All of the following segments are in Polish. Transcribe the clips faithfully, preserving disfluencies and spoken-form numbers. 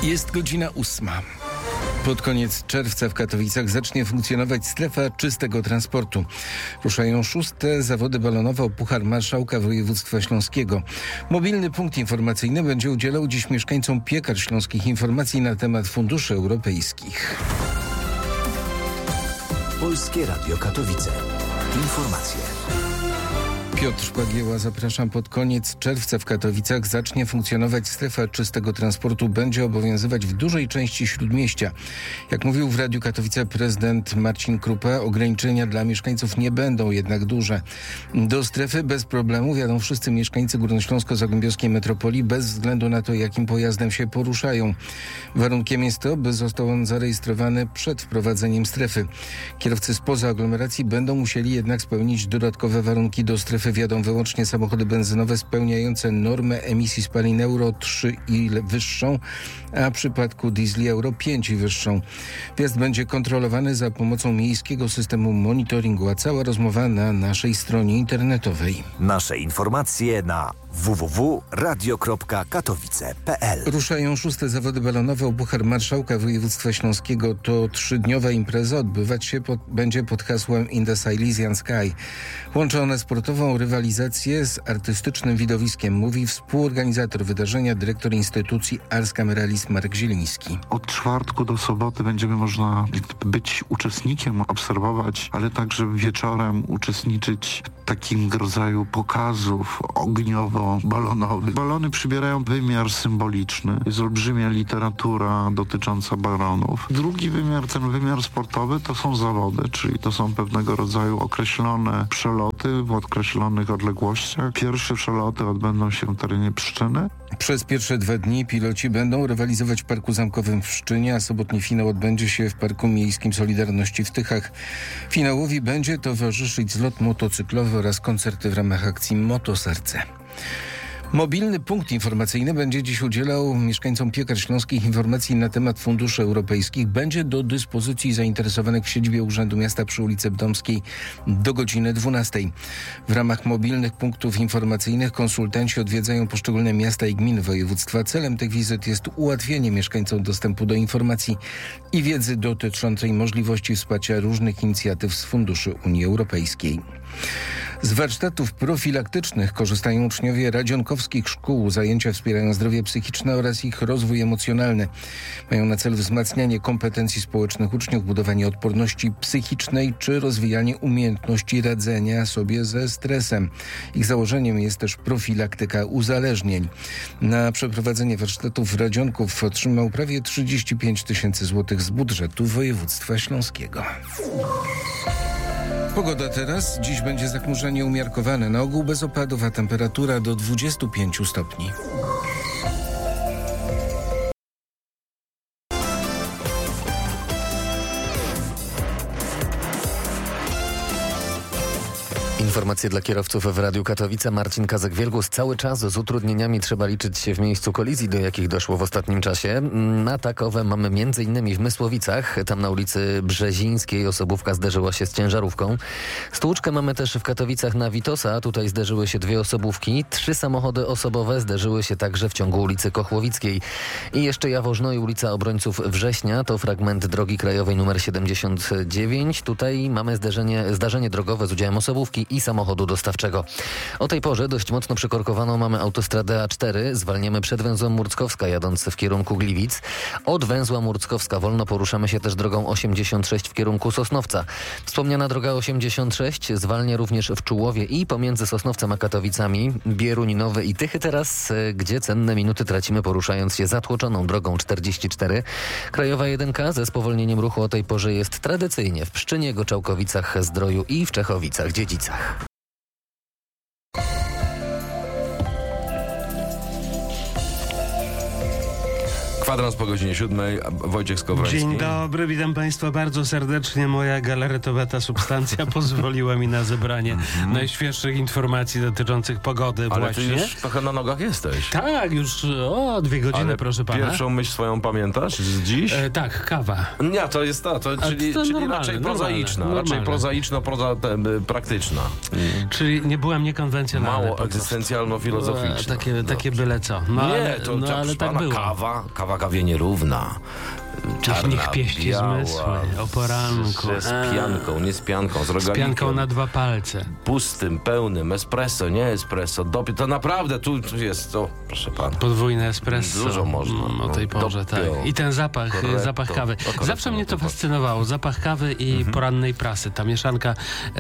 Jest godzina ósma. Pod koniec czerwca w Katowicach zacznie funkcjonować strefa czystego transportu. Ruszają szóste zawody balonowe o Puchar Marszałka Województwa Śląskiego. Mobilny punkt informacyjny będzie udzielał dziś mieszkańcom Piekar Śląskich informacji na temat funduszy europejskich. Polskie Radio Katowice. Informacje. Piotr Szpagieła, zapraszam. Pod koniec czerwca w Katowicach zacznie funkcjonować strefa czystego transportu. Będzie obowiązywać w dużej części śródmieścia. Jak mówił w Radiu Katowice prezydent Marcin Krupa, ograniczenia dla mieszkańców nie będą jednak duże. Do strefy bez problemu wjadą wszyscy mieszkańcy górnośląsko-zagłębiowskiej metropolii bez względu na to, jakim pojazdem się poruszają. Warunkiem jest to, by został on zarejestrowany przed wprowadzeniem strefy. Kierowcy spoza aglomeracji będą musieli jednak spełnić dodatkowe warunki. Do strefy wjadą wyłącznie samochody benzynowe spełniające normę emisji spalin Euro trzy i wyższą, a w przypadku diesli Euro pięć i wyższą. Wjazd będzie kontrolowany za pomocą miejskiego systemu monitoringu, a cała rozmowa na naszej stronie internetowej. Nasze informacje na w w w kropka radio kropka katowice kropka p l. Ruszają szóste zawody balonowe o Puchar Marszałka Województwa Śląskiego. To trzydniowa impreza. Odbywać się pod, będzie pod hasłem In the Silesian Sky. Łączy ona sportową rywalizację z artystycznym widowiskiem, mówi współorganizator wydarzenia, dyrektor instytucji Ars Cameralis Marek Zieliński. Od czwartku do soboty będziemy można być uczestnikiem, obserwować, ale także wieczorem uczestniczyć w takim rodzaju pokazów ogniowo-balonowych. Balony przybierają wymiar symboliczny. Jest olbrzymia literatura dotycząca balonów. Drugi wymiar, ten wymiar sportowy, to są zawody, czyli to są pewnego rodzaju określone przeloty w określonych odległościach. Pierwsze przeloty odbędą się w terenie Pszczyny. Przez pierwsze dwa dni piloci będą rywalizować w Parku Zamkowym w Pszczynie, a sobotni finał odbędzie się w Parku Miejskim Solidarności w Tychach. Finałowi będzie towarzyszyć zlot motocyklowy oraz koncerty w ramach akcji Motoserce. Mobilny punkt informacyjny będzie dziś udzielał mieszkańcom Piekar Śląskich informacji na temat funduszy europejskich. Będzie do dyspozycji zainteresowanych w siedzibie Urzędu Miasta przy ulicy Bdomskiej do godziny dwunastej. W ramach mobilnych punktów informacyjnych konsultanci odwiedzają poszczególne miasta i gminy województwa. Celem tych wizyt jest ułatwienie mieszkańcom dostępu do informacji i wiedzy dotyczącej możliwości wsparcia różnych inicjatyw z funduszy Unii Europejskiej. Z warsztatów profilaktycznych korzystają uczniowie radzionkowskich szkół. Zajęcia wspierają zdrowie psychiczne oraz ich rozwój emocjonalny. Mają na celu wzmacnianie kompetencji społecznych uczniów, budowanie odporności psychicznej czy rozwijanie umiejętności radzenia sobie ze stresem. Ich założeniem jest też profilaktyka uzależnień. Na przeprowadzenie warsztatów radzionków otrzymał prawie trzydzieści pięć tysięcy złotych z budżetu województwa śląskiego. Pogoda teraz. Dziś będzie zachmurzenie umiarkowane. Na ogół bez opadów, a temperatura do dwudziestu pięciu stopni. Informacje dla kierowców w Radiu Katowice. Marcin Kazak-Wielgus. Cały czas z utrudnieniami trzeba liczyć się w miejscu kolizji, do jakich doszło w ostatnim czasie. A takowe mamy między innymi w Mysłowicach. Tam na ulicy Brzezińskiej osobówka zderzyła się z ciężarówką. Stłuczkę mamy też w Katowicach na Witosa. Tutaj zderzyły się dwie osobówki. Trzy samochody osobowe zderzyły się także w ciągu ulicy Kochłowickiej. I jeszcze Jaworzno i ulica Obrońców Września. To fragment drogi krajowej numer siedemdziesiąt dziewięć. Tutaj mamy zderzenie, zdarzenie drogowe z udziałem osobówki i samochodu dostawczego. O tej porze dość mocno przykorkowaną mamy autostradę A cztery. Zwalniamy przed węzłem Murckowska, jadąc w kierunku Gliwic. Od węzła Murckowska wolno poruszamy się też drogą osiemdziesiąt sześć w kierunku Sosnowca. Wspomniana droga osiemdziesiąt sześć zwalnia również w Czułowie i pomiędzy Sosnowcem a Katowicami. Bieruń, Nowy i Tychy teraz, gdzie cenne minuty tracimy poruszając się zatłoczoną drogą czterdzieści cztery. Krajowa jedynka ze spowolnieniem ruchu o tej porze jest tradycyjnie w Pszczynie, Goczałkowicach, Zdroju i w Czechowicach, Dziedzicach. Kwadrans po godzinie siódmej. Wojciech Skowroński. Dzień dobry, witam Państwa bardzo serdecznie. Moja galaretowa substancja pozwoliła mi na zebranie mm-hmm. najświeższych informacji dotyczących pogody. Ale właśnie. ty już trochę na nogach jesteś. Tak, już o dwie godziny, ale proszę pana. Pierwszą myśl swoją pamiętasz z dziś? E, tak, kawa. Nie, to jest ta, to, czyli, to czyli normalne, raczej normalne, prozaiczna, normalne. raczej prozaiczno, proza, te, praktyczna. Mm. Czyli nie byłam niekonwencjonalna. Mało egzystencjalno-filozoficzna. Takie, takie byle co. No, nie, ale, to, no, to ale tak było. Kawa, kawa Warszawa-Kawie nierówna. Czarna, Niech pieści biała, zmysły o poranku. Z, z pianką, nie z pianką, z Z rogalikiem. pianką na dwa palce. Pustym, pełnym, espresso, nie espresso, dopiero, to naprawdę tu, tu jest to, proszę pana. Podwójne espresso. Dużo można, Mm, O no. tej porze, tak. Dopiero. I ten zapach, Corretto. zapach kawy. O, corretto, Zawsze mnie to no to fascynowało. Zapach kawy i Mhm. porannej prasy. Ta mieszanka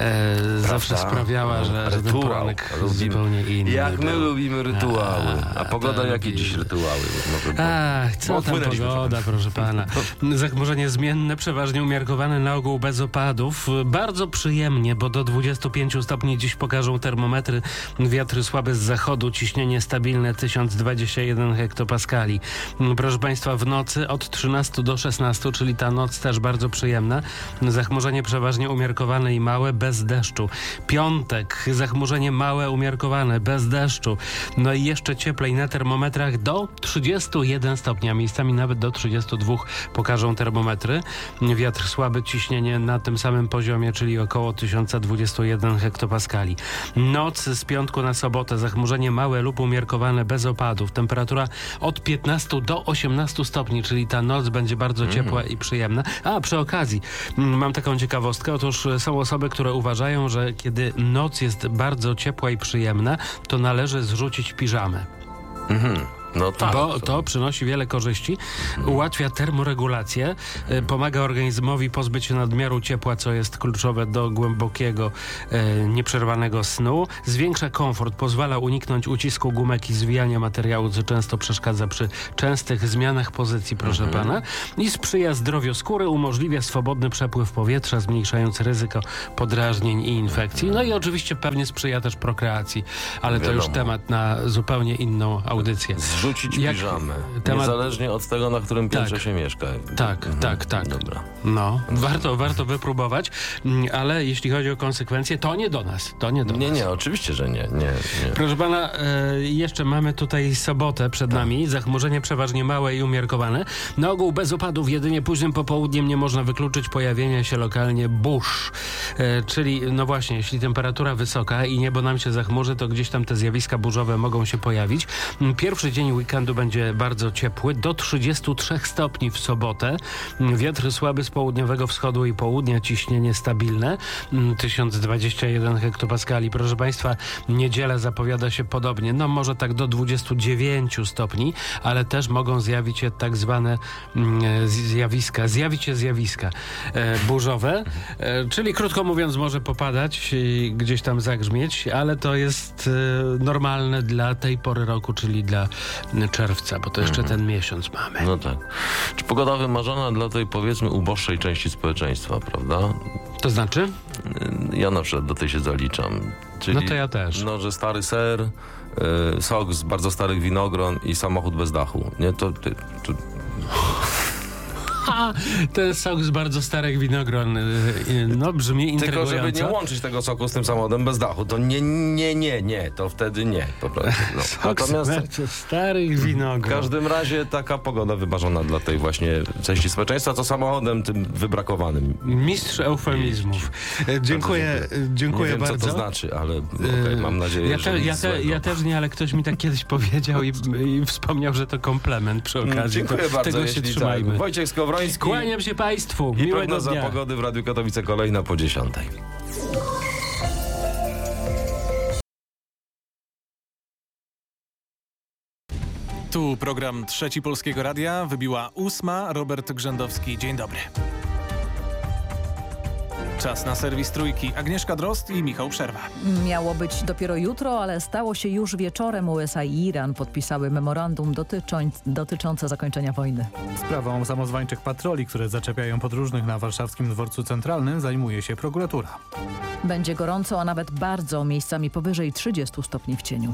e, zawsze sprawiała, że, że ten Rytuał. poranek Lubimy. zupełnie inny Jak my był. lubimy rytuały. A pogoda, to jakie lubimy. dziś rytuały? Może być? Ach, co Bo tam odpłynęliśmy pogoda, proszę pana. Zachmurzenie zmienne, przeważnie umiarkowane, na ogół bez opadów. Bardzo przyjemnie, bo do dwudziestu pięciu stopni dziś pokażą termometry. Wiatry słabe z zachodu, ciśnienie stabilne tysiąc dwadzieścia jeden hektopaskali. Proszę państwa, w nocy od trzynastu do szesnastu, czyli ta noc też bardzo przyjemna. Zachmurzenie przeważnie umiarkowane i małe, bez deszczu. Piątek, zachmurzenie małe, umiarkowane, bez deszczu. No i jeszcze cieplej na termometrach do trzydziestu jeden stopni, a miejscami nawet do trzydziestu dwóch pokażą termometry. Wiatr słaby, ciśnienie na tym samym poziomie, czyli około tysiąc dwadzieścia jeden hektopaskali. Noc z piątku na sobotę, zachmurzenie małe lub umiarkowane, bez opadów. Temperatura od piętnastu do osiemnastu stopni, czyli ta noc będzie bardzo ciepła i przyjemna. A przy okazji mm, mam taką ciekawostkę. Otóż są osoby, które uważają, że kiedy noc jest bardzo ciepła i przyjemna, to należy zrzucić piżamę. Mhm. No tak. Bo to przynosi wiele korzyści, ułatwia termoregulację, y, pomaga organizmowi pozbyć się nadmiaru ciepła, co jest kluczowe do głębokiego, y, nieprzerwanego snu, zwiększa komfort, pozwala uniknąć ucisku gumek i zwijania materiału, co często przeszkadza przy częstych zmianach pozycji, proszę Mhm. pana, i sprzyja zdrowiu skóry, umożliwia swobodny przepływ powietrza, zmniejszając ryzyko podrażnień i infekcji. No i oczywiście pewnie sprzyja też prokreacji, ale to już Wiadomo. temat na zupełnie inną audycję. Zrzucić Jak piżamę. temat- Niezależnie od tego, na którym piętrze Tak. się mieszka. Tak, Mhm. tak, tak. Dobra. No, warto, warto wypróbować, mm, ale jeśli chodzi o konsekwencje, to nie do nas, to nie do Nie, nas. nie, oczywiście, że nie. nie, nie. Proszę pana, e, jeszcze mamy tutaj sobotę przed nami, zachmurzenie przeważnie małe i umiarkowane. Na ogół bez opadów, jedynie późnym popołudniem nie można wykluczyć pojawienia się lokalnie burz. E, czyli, no właśnie, jeśli temperatura wysoka i niebo nam się zachmurzy, to gdzieś tam te zjawiska burzowe mogą się pojawić. Mm, Pierwszy dzień weekendu będzie bardzo ciepły, do trzydziestu trzech stopni w sobotę. Mm, Wiatr słaby z południowego wschodu i południa, ciśnienie stabilne, mm, tysiąc dwadzieścia jeden hektopaskali. Proszę państwa, niedziela zapowiada się podobnie, no może tak do dwudziestu dziewięciu stopni, ale też mogą zjawić się tak zwane mm, z- zjawiska, zjawić się zjawiska e, burzowe, e, czyli krótko mówiąc może popadać i gdzieś tam zagrzmieć, ale to jest e, normalne dla tej pory roku, czyli dla m, czerwca, bo to jeszcze ten miesiąc mamy. No tak. Czy pogoda wymarzona dla tej, powiedzmy, uboższej części społeczeństwa, prawda? To znaczy? Ja na przykład do tej się zaliczam. Czyli, No to ja też. No, że stary ser, y, sok z bardzo starych winogron i samochód bez dachu. Nie, to... to, to Ha, ten sok z bardzo starych winogron, y, y, no brzmi tylko, intrygująco. żeby nie łączyć tego soku z tym samochodem bez dachu, to nie, nie, nie, nie, to wtedy nie, po prostu. No. Sok z Natomiast bardzo starych w winogron. każdym razie taka pogoda wymarzona dla tej właśnie części społeczeństwa, co samochodem tym wybrakowanym. Mistrz eufemizmów. E, Dziękuję, Bardzo e, dziękuję nie wiem, bardzo. co to znaczy, ale okej, mam nadzieję, ja że te, nic ja, te, złego. ja też nie, ale ktoś mi tak kiedyś powiedział i, i wspomniał, że to komplement przy okazji. Dziękuję to, bardzo, Tego się jeśli trzymajmy. tak. Wojciech Skowroński Kłaniam się Państwu. i Miłego prognoza dnia. pogody w Radiu Katowice kolejna po dziesiątej. Tu program Trzeci Polskiego Radia. Wybiła ósma. Robert Grzędowski. Dzień dobry. Czas na serwis Trójki. Agnieszka Drozd i Michał Przerwa. Miało być dopiero jutro, ale stało się już wieczorem. U S A i Iran podpisały memorandum dotyczą, dotyczące zakończenia wojny. Sprawą samozwańczych patroli, które zaczepiają podróżnych na warszawskim dworcu centralnym, zajmuje się prokuratura. Będzie gorąco, a nawet bardzo, miejscami powyżej trzydziestu stopni w cieniu.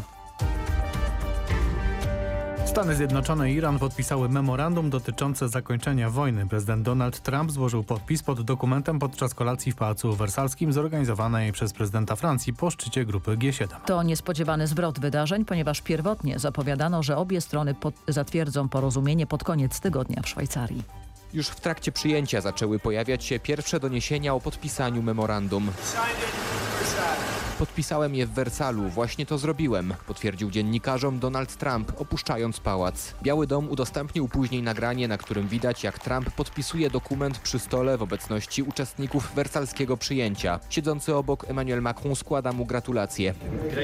Stany Zjednoczone i Iran podpisały memorandum dotyczące zakończenia wojny. Prezydent Donald Trump złożył podpis pod dokumentem podczas kolacji w Pałacu Wersalskim zorganizowanej przez prezydenta Francji po szczycie grupy G siedem. To niespodziewany zwrot wydarzeń, ponieważ pierwotnie zapowiadano, że obie strony pod, zatwierdzą porozumienie pod koniec tygodnia w Szwajcarii. Już w trakcie przyjęcia zaczęły pojawiać się pierwsze doniesienia o podpisaniu memorandum. Podpisałem je w Wersalu, właśnie to zrobiłem, potwierdził dziennikarzom Donald Trump, opuszczając pałac. Biały Dom udostępnił później nagranie, na którym widać, jak Trump podpisuje dokument przy stole w obecności uczestników wersalskiego przyjęcia. Siedzący obok Emmanuel Macron składa mu gratulacje.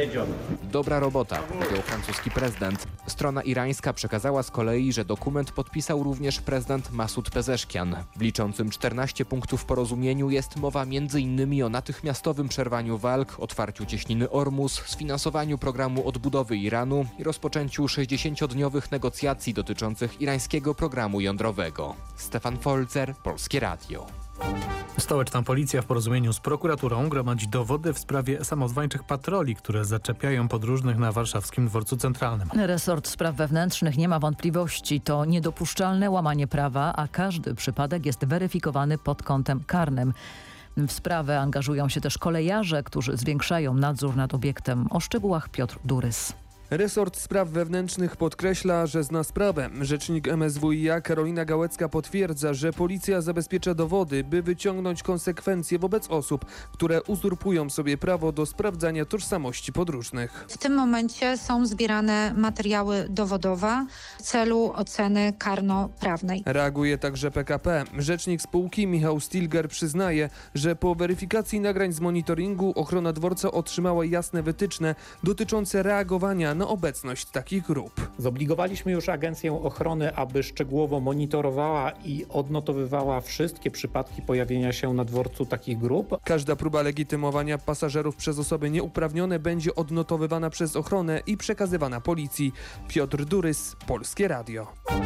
Dobra robota, powiedział francuski prezydent. Strona irańska przekazała z kolei, że dokument podpisał również prezydent Masud Pezeszkian. W liczącym czternaście punktów porozumieniu jest mowa między innymi o natychmiastowym przerwaniu walk, otwarciu cieśniny Ormus, sfinansowaniu programu odbudowy Iranu i rozpoczęciu sześćdziesięciodniowych negocjacji dotyczących irańskiego programu jądrowego. Stefan Folzer, Polskie Radio. Stołeczna policja w porozumieniu z prokuraturą gromadzi dowody w sprawie samozwańczych patroli, które zaczepiają podróżnych na warszawskim dworcu centralnym. Resort Spraw Wewnętrznych nie ma wątpliwości. To niedopuszczalne łamanie prawa, a każdy przypadek jest weryfikowany pod kątem karnym. W sprawę angażują się też kolejarze, którzy zwiększają nadzór nad obiektem. O szczegółach Piotr Durys. Resort Spraw Wewnętrznych podkreśla, że zna sprawę. Rzecznik M S W i A Karolina Gałecka potwierdza, że policja zabezpiecza dowody, by wyciągnąć konsekwencje wobec osób, które uzurpują sobie prawo do sprawdzania tożsamości podróżnych. W tym momencie są zbierane materiały dowodowe w celu oceny karnoprawnej. Reaguje także P K P. Rzecznik spółki Michał Stilger przyznaje, że po weryfikacji nagrań z monitoringu ochrona dworca otrzymała jasne wytyczne dotyczące reagowania na obecność takich grup. Zobligowaliśmy już Agencję Ochrony, aby szczegółowo monitorowała i odnotowywała wszystkie przypadki pojawienia się na dworcu takich grup. Każda próba legitymowania pasażerów przez osoby nieuprawnione będzie odnotowywana przez ochronę i przekazywana policji. Piotr Durys, Polskie Radio.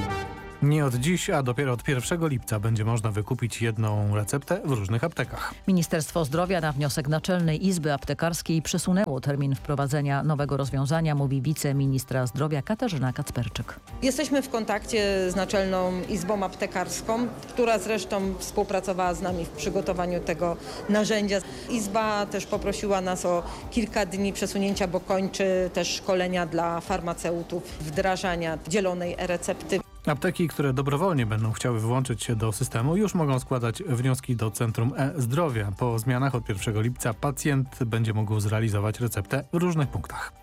Nie od dziś, a dopiero od pierwszego lipca będzie można wykupić jedną receptę w różnych aptekach. Ministerstwo Zdrowia na wniosek Naczelnej Izby Aptekarskiej przesunęło termin wprowadzenia nowego rozwiązania, mówi wiceministra zdrowia Katarzyna Kacperczyk. Jesteśmy w kontakcie z Naczelną Izbą Aptekarską, która zresztą współpracowała z nami w przygotowaniu tego narzędzia. Izba też poprosiła nas o kilka dni przesunięcia, bo kończy też szkolenia dla farmaceutów wdrażania dzielonej e-recepty. Apteki, które dobrowolnie będą chciały włączyć się do systemu, już mogą składać wnioski do Centrum E-Zdrowia. Po zmianach od pierwszego lipca pacjent będzie mógł zrealizować receptę w różnych punktach.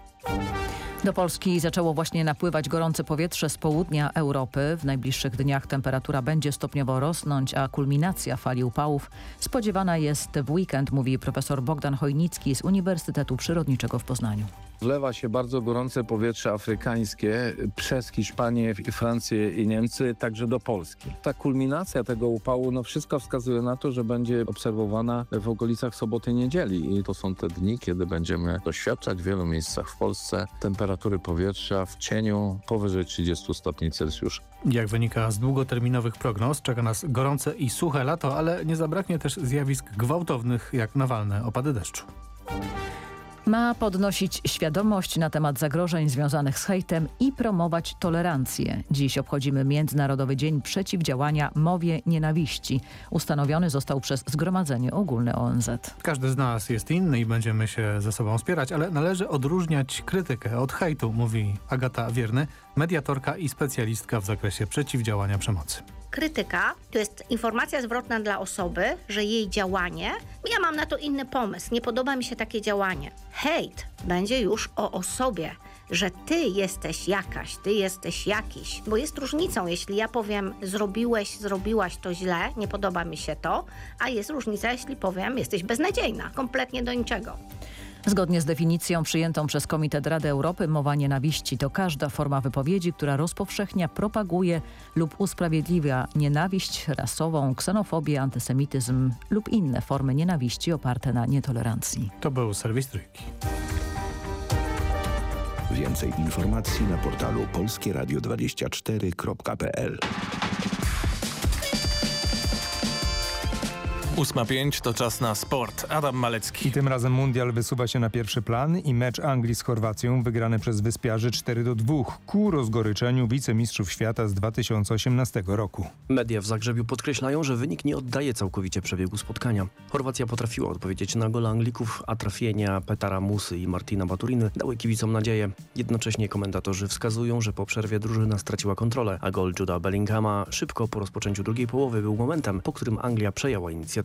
Do Polski zaczęło właśnie napływać gorące powietrze z południa Europy. W najbliższych dniach temperatura będzie stopniowo rosnąć, a kulminacja fali upałów spodziewana jest w weekend, mówi profesor Bogdan Chojnicki z Uniwersytetu Przyrodniczego w Poznaniu. Wlewa się bardzo gorące powietrze afrykańskie przez Hiszpanię, Francję i Niemcy, także do Polski. Ta kulminacja tego upału, no wszystko wskazuje na to, że będzie obserwowana w okolicach soboty, niedzieli. I to są te dni, kiedy będziemy doświadczać w wielu miejscach w Polsce temperatury powietrza w cieniu powyżej trzydziestu stopni Celsjusza. Jak wynika z długoterminowych prognoz, czeka nas gorące i suche lato, ale nie zabraknie też zjawisk gwałtownych, jak nawalne opady deszczu. Ma podnosić świadomość na temat zagrożeń związanych z hejtem i promować tolerancję. Dziś obchodzimy Międzynarodowy Dzień Przeciwdziałania Mowie Nienawiści. Ustanowiony został przez Zgromadzenie Ogólne O N Z. Każdy z nas jest inny i będziemy się ze sobą wspierać, ale należy odróżniać krytykę od hejtu, mówi Agata Wierny, mediatorka i specjalistka w zakresie przeciwdziałania przemocy. Krytyka to jest informacja zwrotna dla osoby, że jej działanie, ja mam na to inny pomysł, nie podoba mi się takie działanie. Hejt będzie już o osobie, że ty jesteś jakaś, ty jesteś jakiś, bo jest różnicą, jeśli ja powiem zrobiłeś, zrobiłaś to źle, nie podoba mi się to, a jest różnica, jeśli powiem jesteś beznadziejna, kompletnie do niczego. Zgodnie z definicją przyjętą przez Komitet Rady Europy, mowa nienawiści to każda forma wypowiedzi, która rozpowszechnia, propaguje lub usprawiedliwia nienawiść rasową, ksenofobię, antysemityzm lub inne formy nienawiści oparte na nietolerancji. To był serwis Trójki. Więcej informacji na portalu polskie radio dwadzieścia cztery kropka p l. ósma pięć to czas na sport. Adam Malecki. I tym razem mundial wysuwa się na pierwszy plan i mecz Anglii z Chorwacją wygrany przez wyspiarzy cztery do dwóch ku rozgoryczeniu wicemistrzów świata z dwa tysiące osiemnastego roku. Media w Zagrzebiu podkreślają, że wynik nie oddaje całkowicie przebiegu spotkania. Chorwacja potrafiła odpowiedzieć na gol Anglików, a trafienia Petara Musy i Martina Baturiny dały kibicom nadzieję. Jednocześnie komentatorzy wskazują, że po przerwie drużyna straciła kontrolę, a gol Juda Bellinghama szybko po rozpoczęciu drugiej połowy był momentem, po którym Anglia przejęła inicjatywę.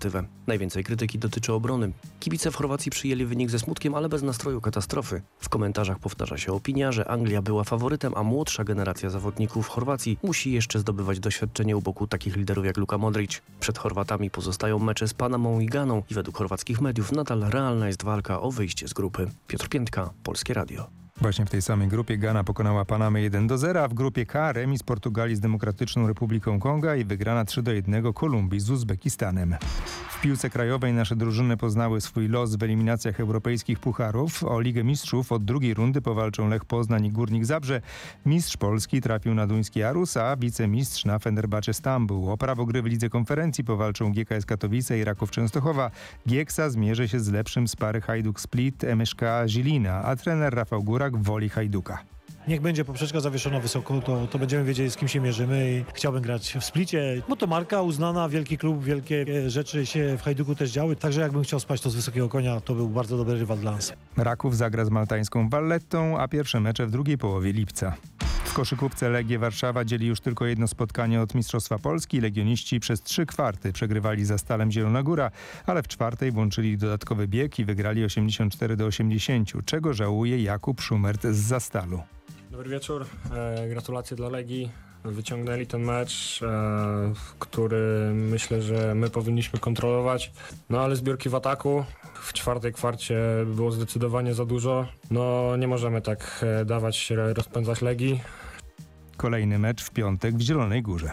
inicjatywę. Najwięcej krytyki dotyczy obrony. Kibice w Chorwacji przyjęli wynik ze smutkiem, ale bez nastroju katastrofy. W komentarzach powtarza się opinia, że Anglia była faworytem, a młodsza generacja zawodników Chorwacji musi jeszcze zdobywać doświadczenie u boku takich liderów jak Luka Modrić. Przed Chorwatami pozostają mecze z Panamą i Ganą i według chorwackich mediów nadal realna jest walka o wyjście z grupy. Piotr Piętka, Polskie Radio. Właśnie w tej samej grupie Gana pokonała Panamę jeden do zera, a w grupie K remis Portugalii z Demokratyczną Republiką Konga i wygrana trzy do jednego Kolumbii z Uzbekistanem. W piłce krajowej nasze drużyny poznały swój los w eliminacjach europejskich pucharów. O Ligę Mistrzów od drugiej rundy powalczą Lech Poznań i Górnik Zabrze. Mistrz Polski trafił na duński Arus, a wicemistrz na Fenerbahce Stambuł. O prawo gry w Lidze Konferencji powalczą G K S Katowice i Raków Częstochowa. Gieksa zmierzy się z lepszym z pary Hajduk Split M S K Żilina, a trener Rafał Górak woli Hajduka. Niech będzie poprzeczka zawieszona wysoko, to, to będziemy wiedzieli, z kim się mierzymy i chciałbym grać w Splicie, bo to marka uznana, wielki klub, wielkie rzeczy się w Hajduku też działy, także jakbym chciał spać to z wysokiego konia, to był bardzo dobry rywal dla nas. Raków zagra z maltańską Vallettą, a pierwsze mecze w drugiej połowie lipca. W koszykówce Legię Warszawa dzieli już tylko jedno spotkanie od Mistrzostwa Polski. Legioniści przez trzy kwarty przegrywali za Stalem Zielona Góra, ale w czwartej włączyli dodatkowy bieg i wygrali osiemdziesiąt cztery do osiemdziesięciu, czego żałuje Jakub Szumert z Zastalu. Dobry wieczór, e, gratulacje dla Legii. Wyciągnęli ten mecz, e, który myślę, że my powinniśmy kontrolować. No ale zbiórki w ataku w czwartej kwarcie było zdecydowanie za dużo. No nie możemy tak e, dawać się rozpędzać Legii. Kolejny mecz w piątek w Zielonej Górze.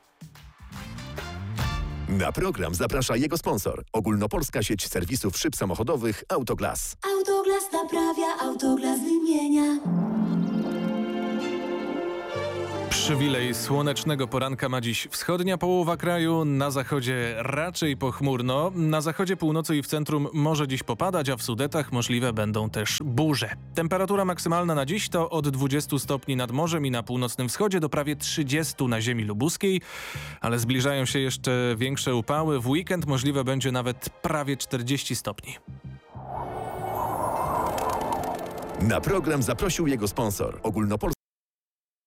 Na program zaprasza jego sponsor. Ogólnopolska sieć serwisów szyb samochodowych Autoglas. Autoglas naprawia, Autoglas wymienia. Przywilej słonecznego poranka ma dziś wschodnia połowa kraju, na zachodzie raczej pochmurno, na zachodzie, północy i w centrum może dziś popadać, a w Sudetach możliwe będą też burze. Temperatura maksymalna na dziś to od dwudziestu stopni nad morzem i na północnym wschodzie do prawie trzydziestu na ziemi lubuskiej, ale zbliżają się jeszcze większe upały. W weekend możliwe będzie nawet prawie czterdzieści stopni. Na program zaprosił jego sponsor. Ogólnopolska